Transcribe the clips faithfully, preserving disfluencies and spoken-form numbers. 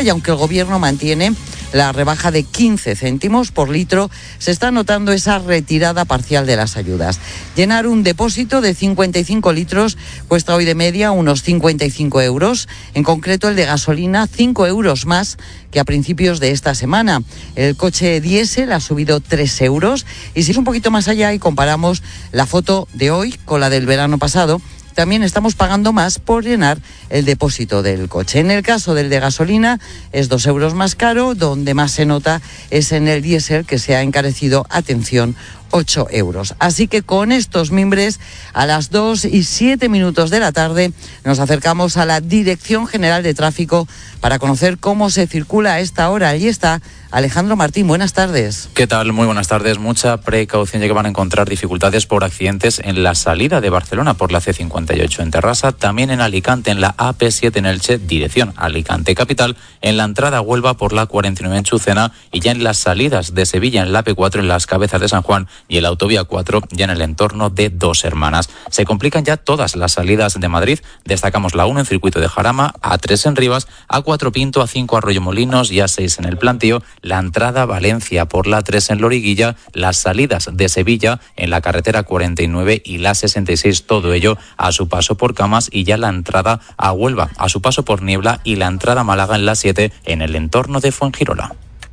y aunque el Gobierno mantiene la rebaja de quince céntimos por litro, se está notando esa retirada parcial de las ayudas. Llenar un depósito de cincuenta y cinco litros cuesta hoy de media unos cincuenta y cinco euros. En concreto, el de gasolina, cinco euros más que a principios de esta semana. El coche diésel ha subido tres euros. Y si es un poquito más allá y comparamos la foto de hoy con la del verano pasado, también estamos pagando más por llenar el depósito del coche. En el caso del de gasolina es dos euros más caro, donde más se nota es en el diésel, que se ha encarecido, atención, ocho euros. Así que con estos mimbres, a las dos y siete minutos de la tarde, nos acercamos a la Dirección General de Tráfico para conocer cómo se circula a esta hora. Allí está Alejandro Martín, buenas tardes. ¿Qué tal? Muy buenas tardes. Mucha precaución, ya que van a encontrar dificultades por accidentes en la salida de Barcelona por la ce cincuenta y ocho en Terrassa, también en Alicante, en la a pe siete en Elche, dirección Alicante Capital, en la entrada a Huelva por la cuarenta y nueve en Chucena y ya en las salidas de Sevilla en la a pe cuatro en las Cabezas de San Juan y en la autovía cuatro ya en el entorno de Dos Hermanas. Se complican ya todas las salidas de Madrid. Destacamos la uno en Circuito de Jarama, a tres en Rivas, a cuatro Pinto, a cinco Arroyomolinos y a seis en el Plantío. La entrada a Valencia por la tres en Loriguilla, las salidas de Sevilla en la carretera cuarenta y nueve y la sesenta y seis, todo ello a su paso por Camas, y ya la entrada a Huelva a su paso por Niebla y la entrada a Málaga en la siete en el entorno de Fuengirola.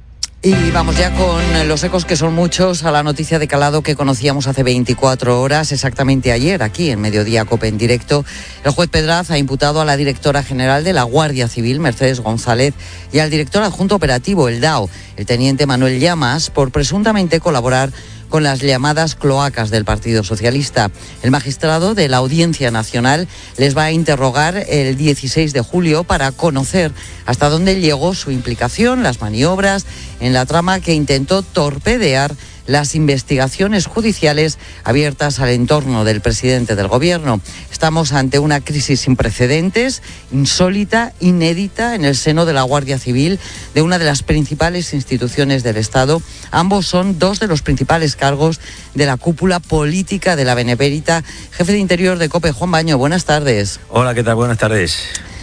Y vamos ya con los ecos, que son muchos, a la noticia de calado que conocíamos hace veinticuatro horas, exactamente ayer, aquí en Mediodía COPE en directo. El juez Pedraz ha imputado a la directora general de la Guardia Civil, Mercedes González, y al director adjunto operativo, el D A O, el teniente Manuel Llamas, por presuntamente colaborar con las llamadas cloacas del Partido Socialista. El magistrado de la Audiencia Nacional les va a interrogar el dieciséis de julio para conocer hasta dónde llegó su implicación, las maniobras en la trama que intentó torpedear las investigaciones judiciales abiertas al entorno del presidente del Gobierno. Estamos ante una crisis sin precedentes, insólita, inédita, en el seno de la Guardia Civil, de una de las principales instituciones del Estado. Ambos son dos de los principales cargos de la cúpula política de la Benemérita. Jefe de Interior de COPE, Juan Baño, buenas tardes. Hola, ¿qué tal? Buenas tardes.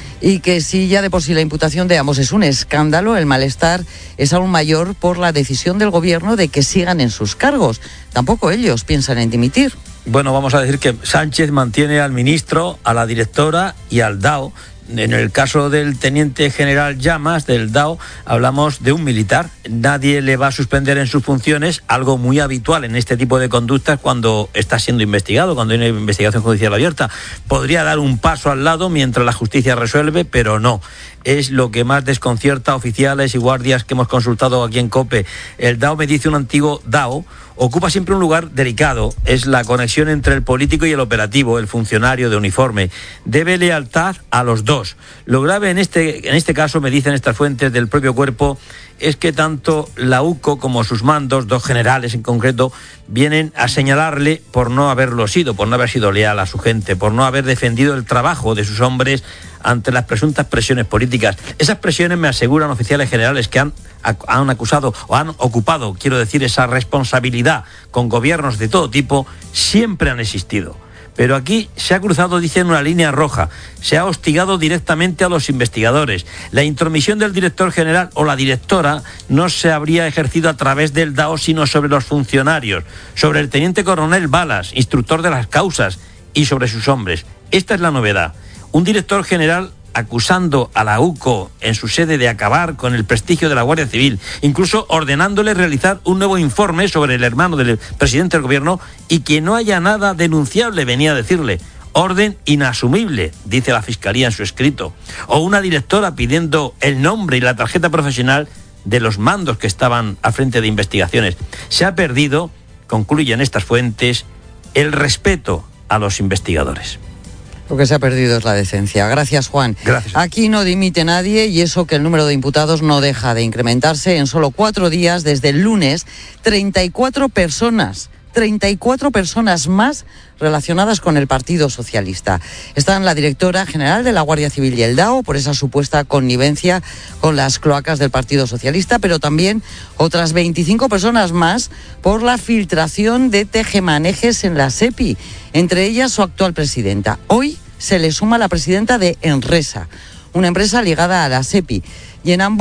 Y que si ya de por sí la imputación de ambos es un escándalo, el malestar es aún mayor por la decisión del Gobierno de que sigan en sus cargos. Tampoco ellos piensan en dimitir. Bueno, vamos a decir que Sánchez mantiene al ministro, a la directora y al D A O. En el caso del teniente general Llamas, del D A O, hablamos de un militar. Nadie le va a suspender en sus funciones, algo muy habitual en este tipo de conductas cuando está siendo investigado, cuando hay una investigación judicial abierta. Podría dar un paso al lado mientras la justicia resuelve, pero no. Es lo que más desconcierta a oficiales y guardias que hemos consultado aquí en COPE. El D A O, me dice un antiguo D A O, ocupa siempre un lugar delicado. Es la conexión entre el político y el operativo, el funcionario de uniforme. Debe lealtad a los dos. Lo grave en este, en este caso, me dicen estas fuentes del propio cuerpo, es que tanto la U C O como sus mandos, dos generales en concreto, vienen a señalarle por no haberlo sido, por no haber sido leal a su gente, por no haber defendido el trabajo de sus hombres ante las presuntas presiones políticas. Esas presiones, me aseguran oficiales generales que han, han acusado o han ocupado, quiero decir, esa responsabilidad con gobiernos de todo tipo, siempre han existido. Pero aquí se ha cruzado, dicen, una línea roja. Se ha hostigado directamente a los investigadores. La intromisión del director general o la directora no se habría ejercido a través del D A O, sino sobre los funcionarios, sobre el teniente coronel Balas, instructor de las causas, y sobre sus hombres. Esta es la novedad. Un director general acusando a la U C O en su sede de acabar con el prestigio de la Guardia Civil, incluso ordenándole realizar un nuevo informe sobre el hermano del presidente del Gobierno y que no haya nada denunciable, venía a decirle. Orden inasumible, dice la Fiscalía en su escrito. O una directora pidiendo el nombre y la tarjeta profesional de los mandos que estaban al frente de investigaciones. Se ha perdido, concluyen estas fuentes, el respeto a los investigadores. Lo que se ha perdido es la decencia. Gracias, Juan. Gracias. Aquí no dimite nadie, y eso que el número de imputados no deja de incrementarse. En solo cuatro días, desde el lunes, treinta y cuatro personas, treinta y cuatro personas más relacionadas con el Partido Socialista. Están la directora general de la Guardia Civil y el D A O por esa supuesta connivencia con las cloacas del Partido Socialista, pero también otras veinticinco personas más por la filtración de tejemanejes en la SEPI, entre ellas su actual presidenta. Hoy se le suma la presidenta de Enresa, una empresa ligada a la SEPI, y en ambos